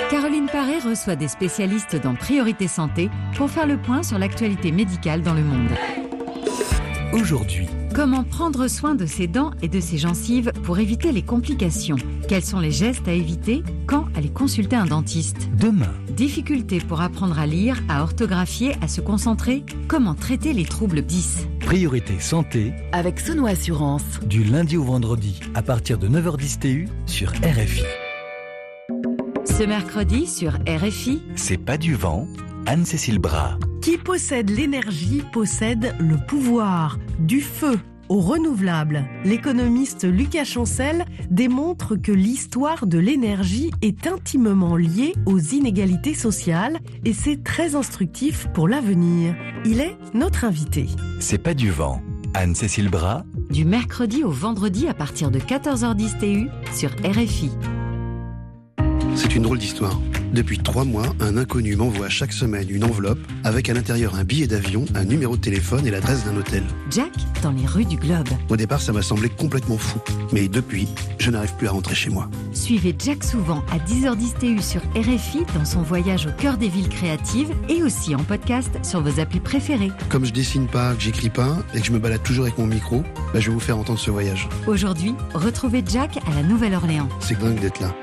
Caroline Paré reçoit des spécialistes dans Priorité Santé pour faire le point sur l'actualité médicale dans le monde. Aujourd'hui, comment prendre soin de ses dents et de ses gencives pour éviter les complications? Quels sont les gestes à éviter? Quand aller consulter un dentiste? demain, Difficultés pour apprendre à lire, à orthographier, à se concentrer? Comment traiter les troubles 10? Priorité Santé, avec Sono Assurance. du lundi au vendredi, à partir de 9h10 TU sur RFI. Ce mercredi sur RFI, C'est pas du vent, Anne-Cécile Bras. Qui possède l'énergie possède le pouvoir. Du feu au renouvelable, l'économiste Lucas Chancel démontre que l'histoire de l'énergie est intimement liée aux inégalités sociales et c'est très instructif pour l'avenir. Il est notre invité. C'est pas du vent, Anne-Cécile Bras. du mercredi au vendredi à partir de 14h10 TU sur RFI. C'est une drôle d'histoire. Depuis 3 mois, un inconnu m'envoie chaque semaine une enveloppe avec à l'intérieur un billet d'avion, un numéro de téléphone et l'adresse d'un hôtel. Jack dans les rues du Globe. Au départ, ça m'a semblé complètement fou. Mais depuis, je n'arrive plus à rentrer chez moi. Suivez Jack souvent à 10h10 TU sur RFI dans son voyage au cœur des villes créatives et aussi en podcast sur vos applis préférées. Comme je dessine pas, que j'écris pas et que je me balade toujours avec mon micro, je vais vous faire entendre ce voyage. Aujourd'hui, retrouvez Jack à la Nouvelle-Orléans. C'est dingue d'être là.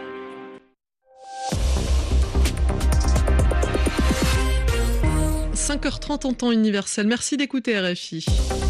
– 5h30 en temps universel. Merci d'écouter RFI.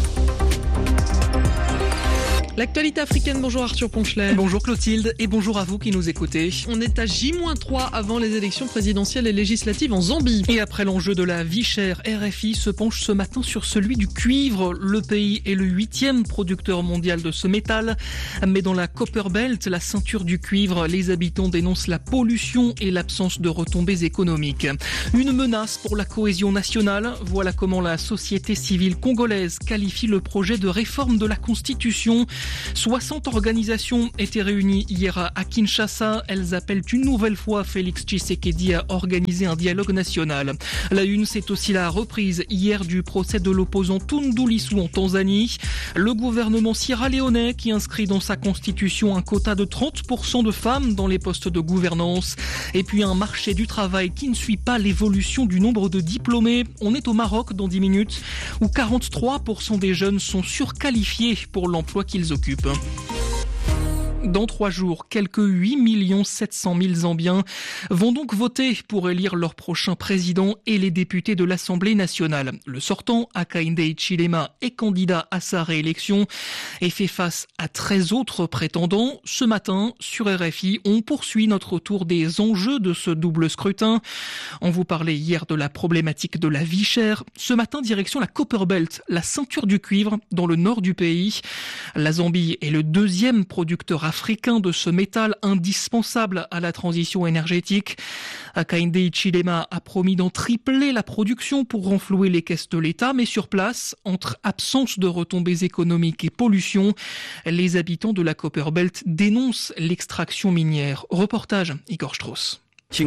L'actualité africaine, bonjour Arthur Ponchelet. Bonjour Clotilde et bonjour à vous qui nous écoutez. On est à J-3 avant les élections présidentielles et législatives en Zambie. Et après l'enjeu de la vie chère, RFI se penche ce matin sur celui du cuivre. Le pays est le 8e producteur mondial de ce métal. Mais dans la Copper Belt, la ceinture du cuivre, les habitants dénoncent la pollution et l'absence de retombées économiques. Une menace pour la cohésion nationale. Voilà comment la société civile congolaise qualifie le projet de réforme de la Constitution. 60 organisations étaient réunies hier à Kinshasa. Elles appellent une nouvelle fois Félix Tshisekedi à organiser un dialogue national. La une, c'est aussi la reprise hier du procès de l'opposant Tundu Lissu en Tanzanie. Le gouvernement sierra-léonais qui inscrit dans sa constitution un quota de 30% de femmes dans les postes de gouvernance. Et puis un marché du travail qui ne suit pas l'évolution du nombre de diplômés. On est au Maroc dans 10 minutes où 43% des jeunes sont surqualifiés pour l'emploi qu'ils occupent. Dans 3 jours, quelques 8 700 000 Zambiens vont donc voter pour élire leur prochain président et les députés de l'Assemblée nationale. Le sortant, Hakainde Hichilema, est candidat à sa réélection et fait face à 13 autres prétendants. Ce matin, sur RFI, on poursuit notre tour des enjeux de ce double scrutin. On vous parlait hier de la problématique de la vie chère. Ce matin, direction la Copper Belt, la ceinture du cuivre dans le nord du pays. La Zambie est le 2e producteur africain de ce métal indispensable à la transition énergétique. Hakainde Hichilema a promis d'en tripler la production pour renflouer les caisses de l'État, mais sur place, entre absence de retombées économiques et pollution, les habitants de la Copper Belt dénoncent l'extraction minière. Reportage Igor Strauss.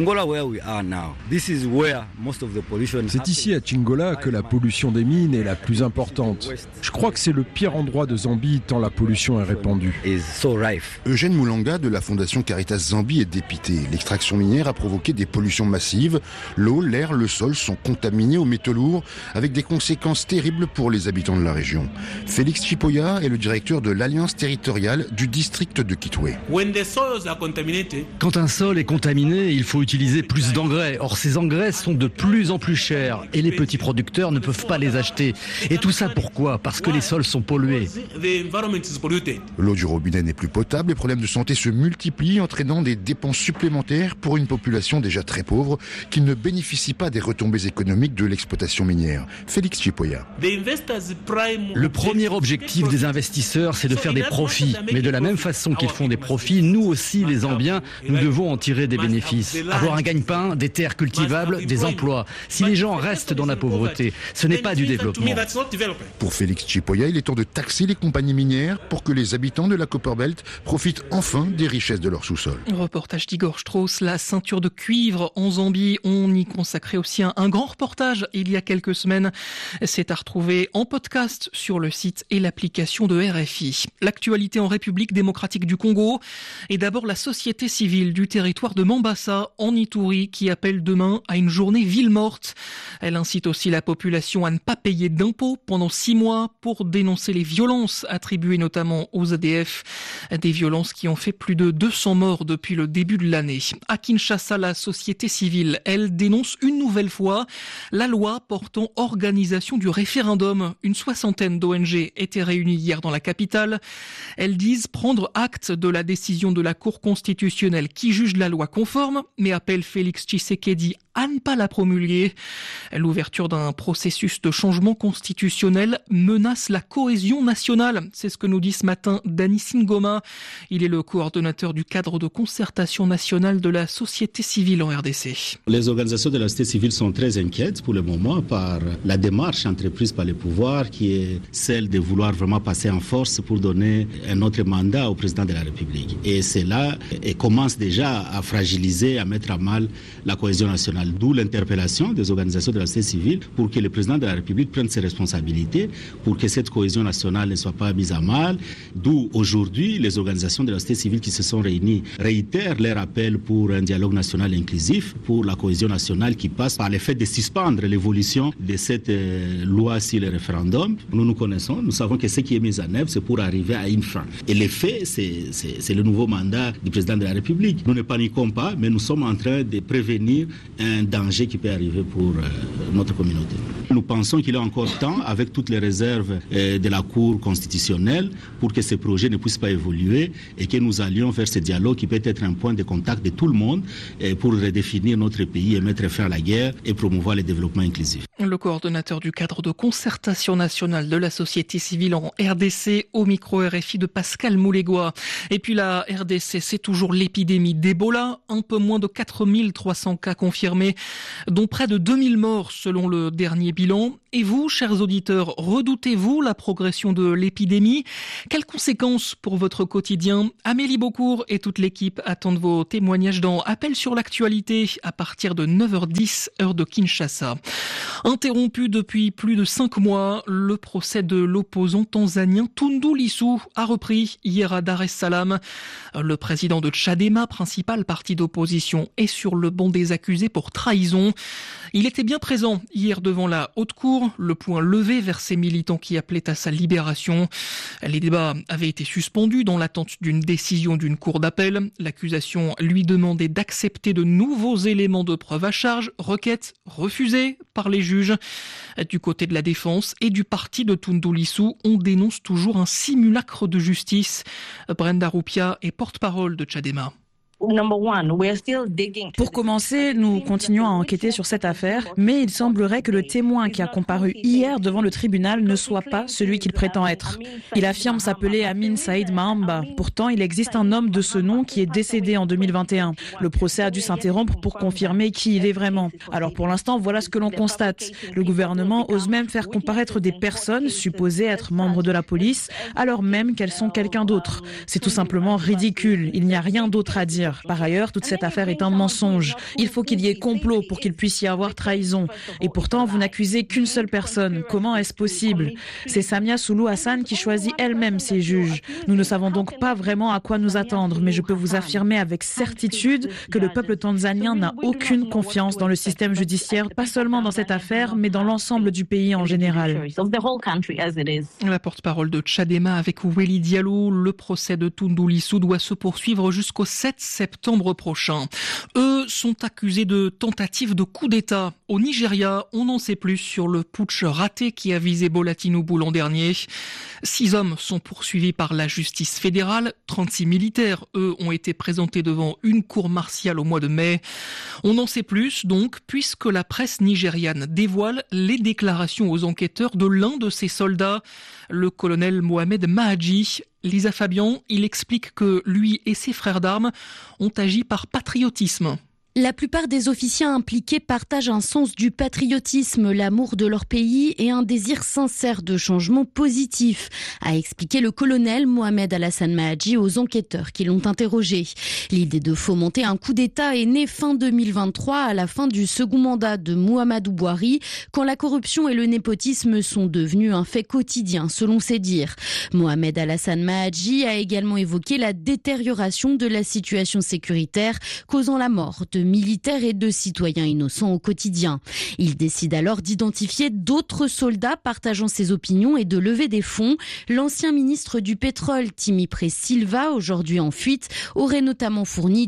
C'est ici à Chingola que la pollution des mines est la plus importante. Je crois que c'est le pire endroit de Zambie tant la pollution est répandue. Eugène Moulanga de la Fondation Caritas Zambie est dépité. L'extraction minière a provoqué des pollutions massives. L'eau, l'air, le sol sont contaminés aux métaux lourds avec des conséquences terribles pour les habitants de la région. Félix Chipoya est le directeur de l'Alliance territoriale du district de Kitwe. Quand un sol est contaminé, il faut utiliser plus d'engrais. Or, ces engrais sont de plus en plus chers et les petits producteurs ne peuvent pas les acheter. Et tout ça pourquoi ? Parce que les sols sont pollués. L'eau du robinet n'est plus potable, les problèmes de santé se multiplient, entraînant des dépenses supplémentaires pour une population déjà très pauvre qui ne bénéficie pas des retombées économiques de l'exploitation minière. Félix Chipoya. Le premier objectif des investisseurs, c'est de faire des profits. Mais de la même façon qu'ils font des profits, nous aussi, les Zambiens, nous devons en tirer des bénéfices. Avoir un gagne-pain, des terres cultivables, des emplois. Si les gens restent dans la pauvreté, ce n'est pas du développement. Pour Félix Chipoya, il est temps de taxer les compagnies minières pour que les habitants de la Copper Belt profitent enfin des richesses de leur sous-sol. Reportage d'Igor Strauss, la ceinture de cuivre en Zambie. On y consacrait aussi un grand reportage il y a quelques semaines. C'est à retrouver en podcast sur le site et l'application de RFI. L'actualité en République démocratique du Congo et d'abord la société civile du territoire de Mambasa Kinshasa, en Ituri, qui appelle demain à une journée ville morte. Elle incite aussi la population à ne pas payer d'impôts pendant 6 mois pour dénoncer les violences attribuées notamment aux ADF. Des violences qui ont fait plus de 200 morts depuis le début de l'année. À Kinshasa, la société civile, elle dénonce une nouvelle fois la loi portant organisation du référendum. Une soixantaine d'ONG étaient réunies hier dans la capitale. Elles disent prendre acte de la décision de la Cour constitutionnelle qui juge la loi conforme, mais appelle Félix Tshisekedi à ne pas la promulguer. L'ouverture d'un processus de changement constitutionnel menace la cohésion nationale. C'est ce que nous dit ce matin Dani Singoma. Il est le coordonnateur du cadre de concertation nationale de la société civile en RDC. Les organisations de la société civile sont très inquiètes pour le moment par la démarche entreprise par les pouvoirs qui est celle de vouloir vraiment passer en force pour donner un autre mandat au président de la République. Et c'est là, et commence déjà à fragiliser, à mettre à mal la cohésion nationale. D'où l'interpellation des organisations de la société civile pour que le président de la République prenne ses responsabilités, pour que cette cohésion nationale ne soit pas mise à mal. D'où aujourd'hui, les organisations de la société civile qui se sont réunies réitèrent leur appel pour un dialogue national inclusif, pour la cohésion nationale qui passe par le fait de suspendre l'évolution de cette loi sur le référendum. Nous connaissons, nous savons que ce qui est mis en œuvre, c'est pour arriver à une fin. Et l'effet, c'est le nouveau mandat du président de la République. Nous ne paniquons pas, mais nous sommes en train de prévenir un danger qui peut arriver pour notre communauté. Nous pensons qu'il est encore temps, avec toutes les réserves de la Cour constitutionnelle, pour que ce projet ne puisse pas évoluer et que nous allions vers ce dialogue qui peut être un point de contact de tout le monde pour redéfinir notre pays et mettre fin à la guerre et promouvoir le développement inclusif. Le coordonnateur du cadre de concertation nationale de la société civile en RDC, au micro RFI de Pascal Moulégois. Et puis la RDC, c'est toujours l'épidémie d'Ebola. Un peu moins de 4300 cas confirmés, dont près de 2000 morts selon le dernier bilan. Et vous, chers auditeurs, redoutez-vous la progression de l'épidémie ? Quelles conséquences pour votre quotidien ? Amélie Beaucourt et toute l'équipe attendent vos témoignages dans Appel sur l'actualité à partir de 9h10, heure de Kinshasa. Interrompu depuis plus de 5 mois, le procès de l'opposant tanzanien Tundu Lissu a repris hier à Dar es Salaam. Le président de Chadema, principal parti d'opposition, est sur le banc des accusés pour trahison. Il était bien présent hier devant la haute cour, le poing levé vers ses militants qui appelaient à sa libération. Les débats avaient été suspendus dans l'attente d'une décision d'une cour d'appel. L'accusation lui demandait d'accepter de nouveaux éléments de preuve à charge, requête refusée par les juges. Du côté de la défense et du parti de Tundu Lissu, on dénonce toujours un simulacre de justice. Brenda Rupia est porte-parole de Chadema. Pour commencer, nous continuons à enquêter sur cette affaire, mais il semblerait que le témoin qui a comparu hier devant le tribunal ne soit pas celui qu'il prétend être. Il affirme s'appeler Amin Saïd Mahamba. Pourtant, il existe un homme de ce nom qui est décédé en 2021. Le procès a dû s'interrompre pour confirmer qui il est vraiment. Alors pour l'instant, voilà ce que l'on constate. Le gouvernement ose même faire comparaître des personnes supposées être membres de la police, alors même qu'elles sont quelqu'un d'autre. C'est tout simplement ridicule. Il n'y a rien d'autre à dire. Par ailleurs, toute cette affaire est un mensonge. Il faut qu'il y ait complot pour qu'il puisse y avoir trahison. Et pourtant, vous n'accusez qu'une seule personne. Comment est-ce possible ? C'est Samia Suluhu Hassan qui choisit elle-même ses juges. Nous ne savons donc pas vraiment à quoi nous attendre, mais je peux vous affirmer avec certitude que le peuple tanzanien n'a aucune confiance dans le système judiciaire, pas seulement dans cette affaire, mais dans l'ensemble du pays en général. La porte-parole de Chadema avec Welly Diallo, le procès de Tundu Lissu doit se poursuivre jusqu'au 7 septembre prochain. Eux sont accusés de tentative de coup d'État. Au Nigeria, on n'en sait plus sur le putsch raté qui a visé Bola Tinubu l'an dernier. 6 hommes sont poursuivis par la justice fédérale. 36 militaires, eux, ont été présentés devant une cour martiale au mois de mai. On en sait plus, donc, puisque la presse nigériane dévoile les déclarations aux enquêteurs de l'un de ces soldats, le colonel Mohamed Mahadji. Lisa Fabian, il explique que lui et ses frères d'armes ont agi par patriotisme. La plupart des officiers impliqués partagent un sens du patriotisme, l'amour de leur pays et un désir sincère de changement positif, a expliqué le colonel Mohamed Alassane Mahadji aux enquêteurs qui l'ont interrogé. L'idée de fomenter un coup d'État est née fin 2023 à la fin du second mandat de Muhammadu Buhari, quand la corruption et le népotisme sont devenus un fait quotidien, selon ses dires. Mohamed Alassane Mahadji a également évoqué la détérioration de la situation sécuritaire, causant la mort de militaires et de citoyens innocents au quotidien. Il décide alors d'identifier d'autres soldats partageant ses opinions et de lever des fonds. L'ancien ministre du pétrole, Timipré Silva, aujourd'hui en fuite, aurait notamment fourni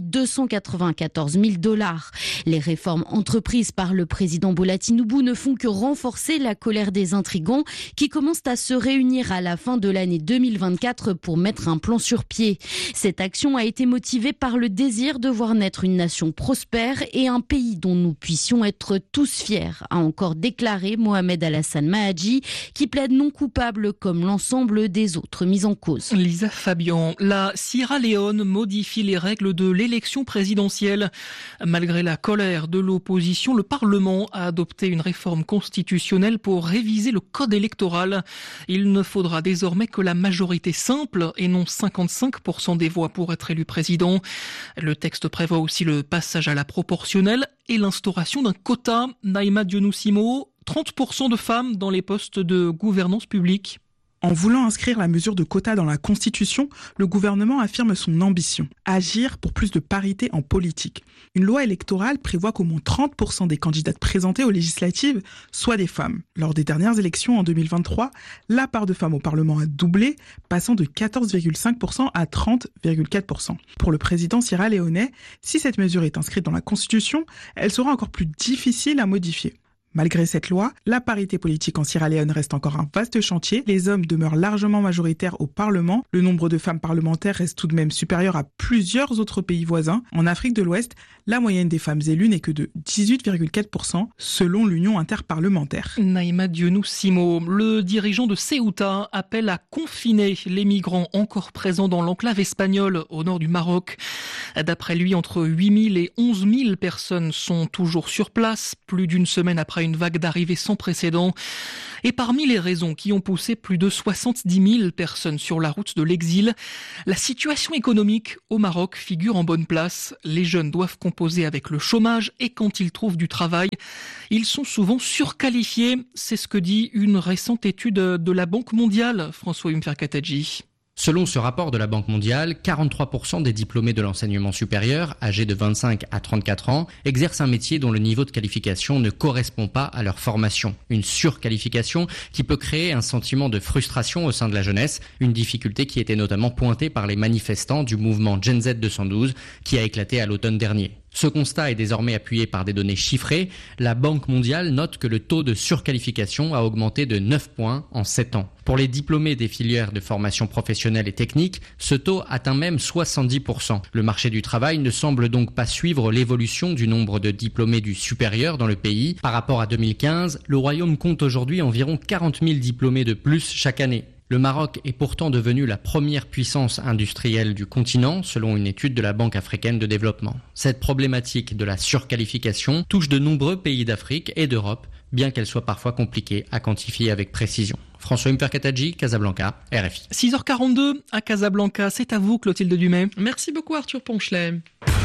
294 000 $. Les réformes entreprises par le président Bola Tinubu ne font que renforcer la colère des intrigants qui commencent à se réunir à la fin de l'année 2024 pour mettre un plan sur pied. Cette action a été motivée par le désir de voir naître une nation prospère et un pays dont nous puissions être tous fiers, a encore déclaré Mohamed Alassane Mahadji, qui plaide non coupable comme l'ensemble des autres mis en cause. Lisa Fabian, la Sierra Leone modifie les règles de l'élection présidentielle. Malgré la colère de l'opposition, le Parlement a adopté une réforme constitutionnelle pour réviser le code électoral. Il ne faudra désormais que la majorité simple et non 55% des voix pour être élu président. Le texte prévoit aussi le passage à la proportionnelle et l'instauration d'un quota. Naïma Dionoussimo, 30% de femmes dans les postes de gouvernance publique. En voulant inscrire la mesure de quota dans la Constitution, le gouvernement affirme son ambition, agir pour plus de parité en politique. Une loi électorale prévoit qu'au moins 30% des candidates présentées aux législatives soient des femmes. Lors des dernières élections en 2023, la part de femmes au Parlement a doublé, passant de 14,5% à 30,4%. Pour le président sierra-léonais, si cette mesure est inscrite dans la Constitution, elle sera encore plus difficile à modifier. Malgré cette loi, la parité politique en Sierra Leone reste encore un vaste chantier. Les hommes demeurent largement majoritaires au Parlement. Le nombre de femmes parlementaires reste tout de même supérieur à plusieurs autres pays voisins. En Afrique de l'Ouest, la moyenne des femmes élues n'est que de 18,4% selon l'Union interparlementaire. Naïma Dionoussimo, le dirigeant de Ceuta, appelle à confiner les migrants encore présents dans l'enclave espagnole au nord du Maroc. D'après lui, entre 8 000 et 11 000 personnes sont toujours sur place, plus d'une semaine après une vague d'arrivée sans précédent. Et parmi les raisons qui ont poussé plus de 70 000 personnes sur la route de l'exil, la situation économique au Maroc figure en bonne place. Les jeunes doivent composer avec le chômage et quand ils trouvent du travail, ils sont souvent surqualifiés. C'est ce que dit une récente étude de la Banque mondiale, François Umferkatadji. Selon ce rapport de la Banque mondiale, 43% des diplômés de l'enseignement supérieur, âgés de 25 à 34 ans, exercent un métier dont le niveau de qualification ne correspond pas à leur formation. Une surqualification qui peut créer un sentiment de frustration au sein de la jeunesse, une difficulté qui était notamment pointée par les manifestants du mouvement Gen Z 212 qui a éclaté à l'automne dernier. Ce constat est désormais appuyé par des données chiffrées. La Banque mondiale note que le taux de surqualification a augmenté de 9 points en 7 ans. Pour les diplômés des filières de formation professionnelle et technique, ce taux atteint même 70%. Le marché du travail ne semble donc pas suivre l'évolution du nombre de diplômés du supérieur dans le pays. Par rapport à 2015, le Royaume compte aujourd'hui environ 40 000 diplômés de plus chaque année. Le Maroc est pourtant devenu la première puissance industrielle du continent, selon une étude de la Banque africaine de développement. Cette problématique de la surqualification touche de nombreux pays d'Afrique et d'Europe, bien qu'elle soit parfois compliquée à quantifier avec précision. François Umferkatadji, Casablanca, RFI. 6h42 à Casablanca, c'est à vous Clotilde Dumais. Merci beaucoup Arthur Ponchelet.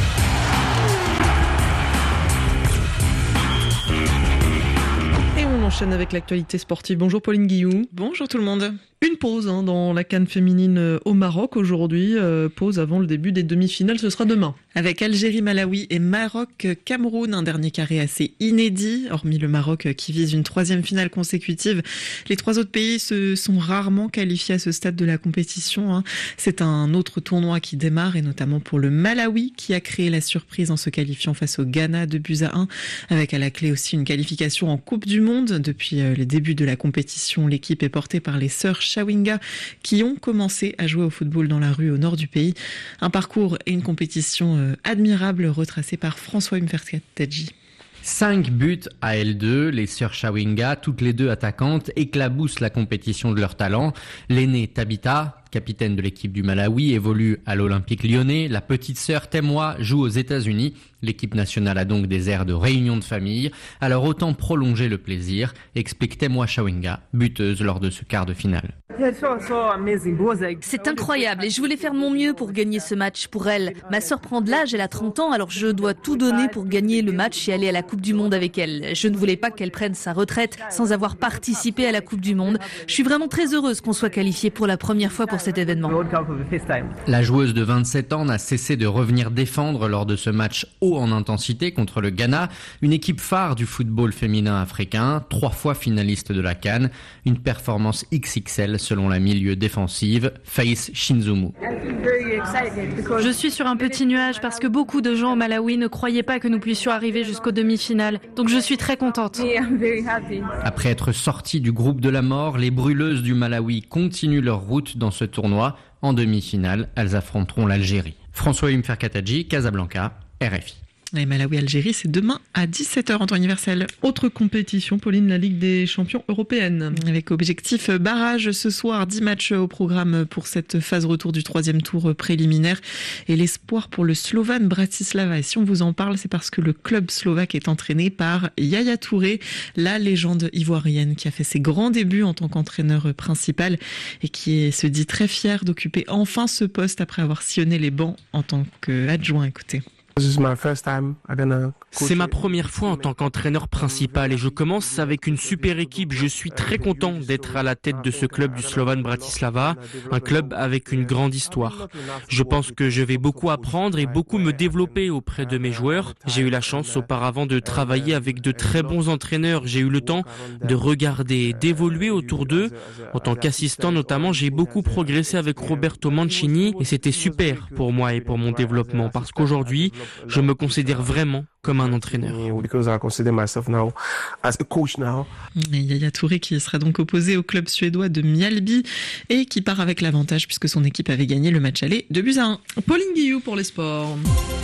On enchaîne avec l'actualité sportive. Bonjour Pauline Guillou. Bonjour tout le monde. Une pause dans la CAN féminine au Maroc aujourd'hui. Pause avant le début des demi-finales, ce sera demain. Avec Algérie, Malawi et Maroc, Cameroun, un dernier carré assez inédit. Hormis le Maroc qui vise une 3e finale consécutive, les 3 autres pays se sont rarement qualifiés à ce stade de la compétition. C'est un autre tournoi qui démarre et notamment pour le Malawi qui a créé la surprise en se qualifiant face au Ghana 2-1. Avec à la clé aussi une qualification en Coupe du Monde. Depuis les débuts de la compétition, l'équipe est portée par les sœurs Chawinga qui ont commencé à jouer au football dans la rue au nord du pays. Un parcours et une compétition admirable retracés par François Umferkatadji. 5 buts à L2, les sœurs Chawinga, toutes les deux attaquantes, éclaboussent la compétition de leur talent. L'aînée Tabitha, capitaine de l'équipe du Malawi, évolue à l'Olympique lyonnais. La petite sœur Temwa joue aux États-Unis. L'équipe nationale a donc des airs de réunion de famille. Alors autant prolonger le plaisir, explique Temwa Chawinga, buteuse lors de ce quart de finale. C'est incroyable et je voulais faire mon mieux pour gagner ce match pour elle. Ma sœur prend de l'âge, elle a 30 ans, alors je dois tout donner pour gagner le match et aller à la Coupe du Monde avec elle. Je ne voulais pas qu'elle prenne sa retraite sans avoir participé à la Coupe du Monde. Je suis vraiment très heureuse qu'on soit qualifié pour la première fois pour cet événement. La joueuse de 27 ans n'a cessé de revenir défendre lors de ce match haut en intensité contre le Ghana, une équipe phare du football féminin africain, 3 fois finaliste de la CAN, une performance XXL selon la milieu défensive Faïs Shinzumu. Je suis sur un petit nuage parce que beaucoup de gens au Malawi ne croyaient pas que nous puissions arriver jusqu'aux demi-finales. Donc je suis très contente. Après être sorties du groupe de la mort, les brûleuses du Malawi continuent leur route dans ce tournoi. En demi-finale, elles affronteront l'Algérie. François Ferkataji, Casablanca, RFI. Et Malawi-Algérie, c'est demain à 17h en temps universel. Autre compétition, Pauline, la Ligue des champions européenne. Avec objectif barrage ce soir, 10 matchs au programme pour cette phase retour du 3e tour préliminaire. Et l'espoir pour le Slovan Bratislava. Et si on vous en parle, c'est parce que le club slovaque est entraîné par Yaya Touré, la légende ivoirienne qui a fait ses grands débuts en tant qu'entraîneur principal et qui se dit très fier d'occuper enfin ce poste après avoir sillonné les bancs en tant qu'adjoint. Écoutez. C'est ma première fois en tant qu'entraîneur principal et je commence avec une super équipe. Je suis très content d'être à la tête de ce club du Slovan Bratislava, un club avec une grande histoire. Je pense que je vais beaucoup apprendre et beaucoup me développer auprès de mes joueurs. J'ai eu la chance auparavant de travailler avec de très bons entraîneurs. J'ai eu le temps de regarder, d'évoluer autour d'eux. En tant qu'assistant notamment, j'ai beaucoup progressé avec Roberto Mancini et c'était super pour moi et pour mon développement parce qu'aujourd'hui, je me considère vraiment comme un entraîneur. Et Yaya Touré qui sera donc opposé au club suédois de Mjällby et qui part avec l'avantage puisque son équipe avait gagné le match aller 2-1. Pauline Guillou pour les sports.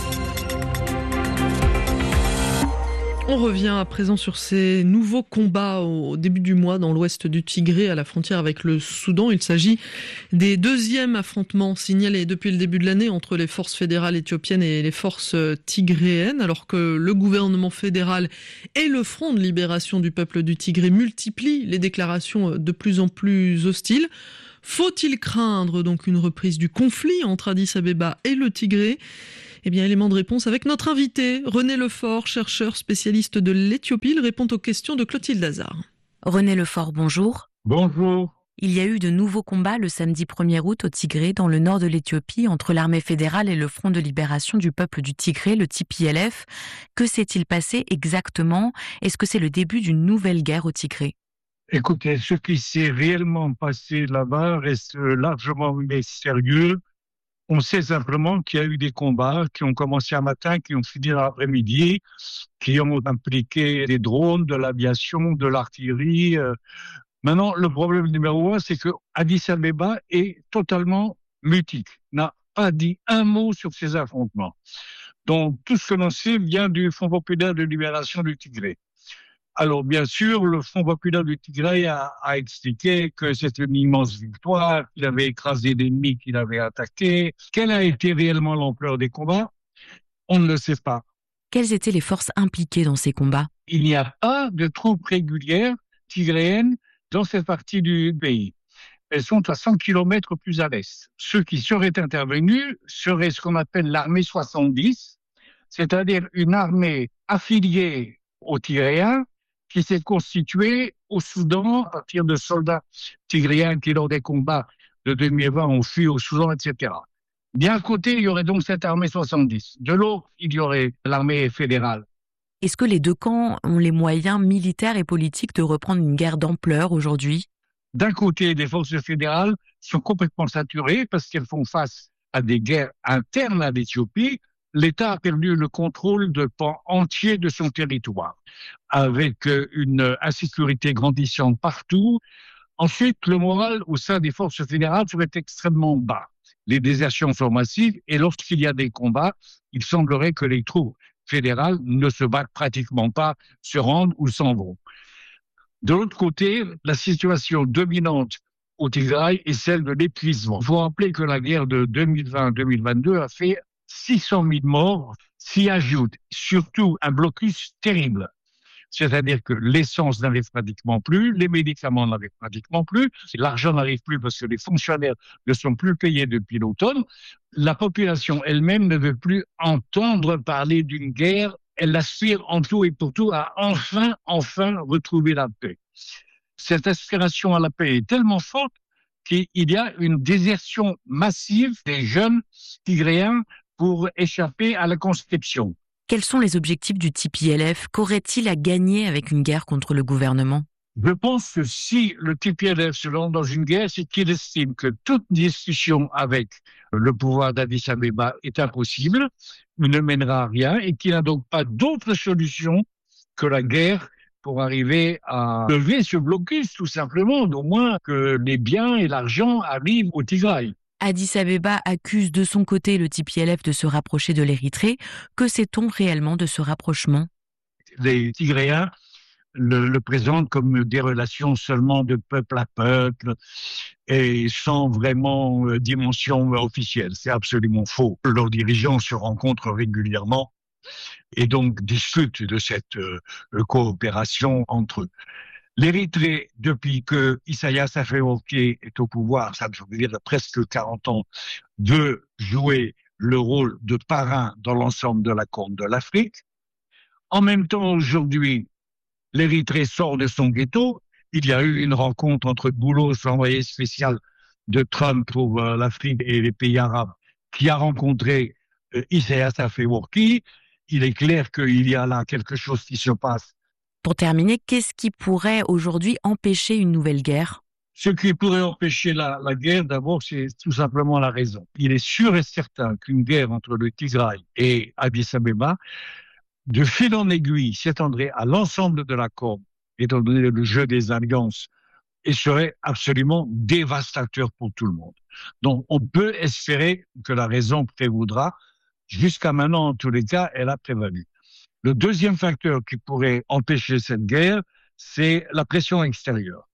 On revient à présent sur ces nouveaux combats au début du mois dans l'ouest du Tigré à la frontière avec le Soudan. Il s'agit des deuxièmes affrontements signalés depuis le début de l'année entre les forces fédérales éthiopiennes et les forces tigréennes, alors que le gouvernement fédéral et le Front de libération du peuple du Tigré multiplient les déclarations de plus en plus hostiles. Faut-il craindre donc une reprise du conflit entre Addis Abeba et le Tigré ? Eh bien, élément de réponse avec notre invité, René Lefort, chercheur spécialiste de l'Éthiopie. Il répond aux questions de Clotilde Hazard. René Lefort, bonjour. Bonjour. Il y a eu de nouveaux combats le samedi 1er août au Tigré, dans le nord de l'Éthiopie, entre l'armée fédérale et le Front de libération du peuple du Tigré, le TPLF. Que s'est-il passé exactement ? Est-ce que c'est le début d'une nouvelle guerre au Tigré ? Écoutez, ce qui s'est réellement passé là-bas reste largement mystérieux. On sait simplement qu'il y a eu des combats qui ont commencé un matin, qui ont fini l'après-midi, qui ont impliqué des drones, de l'aviation, de l'artillerie. Maintenant, le problème numéro 1, c'est que Addis Abeba est totalement mutique, n'a pas dit un mot sur ces affrontements. Donc, tout ce que l'on sait vient du Front populaire de libération du Tigré. Alors, bien sûr, le Front populaire du Tigré a expliqué que c'était une immense victoire, qu'il avait écrasé l'ennemi qu'il avait attaqué. Quelle a été réellement l'ampleur des combats ? On ne le sait pas. Quelles étaient les forces impliquées dans ces combats ? Il n'y a pas de troupes régulières tigréennes dans cette partie du pays. Elles sont à 100 km plus à l'est. Ceux qui seraient intervenus seraient ce qu'on appelle l'armée 70, c'est-à-dire une armée affiliée aux Tigréens, qui s'est constitué au Soudan à partir de soldats tigréens qui, lors des combats de 2020, ont fui au Soudan, etc. D'un côté, il y aurait donc cette armée 70. De l'autre, il y aurait l'armée fédérale. Est-ce que les deux camps ont les moyens militaires et politiques de reprendre une guerre d'ampleur aujourd'hui ? D'un côté, les forces fédérales sont complètement saturées parce qu'elles font face à des guerres internes à l'Éthiopie. L'État a perdu le contrôle de pans entiers de son territoire, avec une insécurité grandissante partout. Ensuite, le moral au sein des forces fédérales serait extrêmement bas. Les désertions sont massives et lorsqu'il y a des combats, il semblerait que les troupes fédérales ne se battent pratiquement pas, se rendent ou s'en vont. De l'autre côté, la situation dominante au Tigré est celle de l'épuisement. Il faut rappeler que la guerre de 2020-2022 a fait 600 000 morts, s'y ajoute surtout un blocus terrible. C'est-à-dire que l'essence n'arrive pratiquement plus, les médicaments n'arrivent pratiquement plus, l'argent n'arrive plus parce que les fonctionnaires ne sont plus payés depuis l'automne. La population elle-même ne veut plus entendre parler d'une guerre. Elle aspire en tout et pour tout à enfin retrouver la paix. Cette aspiration à la paix est tellement forte qu'il y a une désertion massive des jeunes tigréens pour échapper à la conscription. Quels sont les objectifs du TPLF ? Qu'aurait-il à gagner avec une guerre contre le gouvernement ? Je pense que si le TPLF se lance dans une guerre, c'est qu'il estime que toute discussion avec le pouvoir d'Addis Abeba est impossible, ne mènera à rien et qu'il n'a donc pas d'autre solution que la guerre pour arriver à lever ce blocus, tout simplement, au moins que les biens et l'argent arrivent au Tigray. Addis Abeba accuse de son côté le TPLF de se rapprocher de l'Érythrée. Que sait-on réellement de ce rapprochement ? Les Tigréens le présentent comme des relations seulement de peuple à peuple et sans vraiment dimension officielle. C'est absolument faux. Leurs dirigeants se rencontrent régulièrement et donc discutent de cette coopération entre eux. L'Érythrée, depuis que Isaias Afewerki est au pouvoir, ça veut dire presque 40 ans, veut jouer le rôle de parrain dans l'ensemble de la Corne de l'Afrique. En même temps, aujourd'hui, l'Érythrée sort de son ghetto. Il y a eu une rencontre entre Boulos, l'envoyé spécial de Trump pour l'Afrique et les pays arabes, qui a rencontré Isaias Afewerki. Il est clair qu'il y a là quelque chose qui se passe. Pour terminer, qu'est-ce qui pourrait aujourd'hui empêcher une nouvelle guerre ? Ce qui pourrait empêcher la guerre, d'abord, c'est tout simplement la raison. Il est sûr et certain qu'une guerre entre le Tigray et Addis Abeba, de fil en aiguille, s'étendrait à l'ensemble de la Corne, étant donné le jeu des alliances, et serait absolument dévastateur pour tout le monde. Donc, on peut espérer que la raison prévaudra. Jusqu'à maintenant, en tous les cas, elle a prévalu. Le deuxième facteur qui pourrait empêcher cette guerre, c'est la pression extérieure.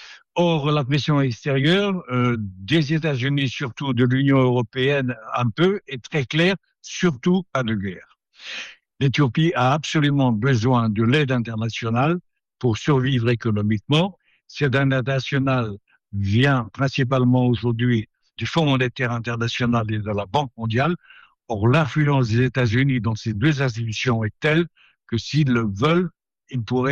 Or, la pression extérieure des États-Unis, surtout de l'Union européenne un peu, est très claire, surtout pas de guerre. L'Éthiopie a absolument besoin de l'aide internationale pour survivre économiquement. Cette aide internationale vient principalement aujourd'hui du Fonds monétaire international et de la Banque mondiale. Or, l'influence des États-Unis dans ces deux institutions est telle que s'ils le veulent, ils pourraient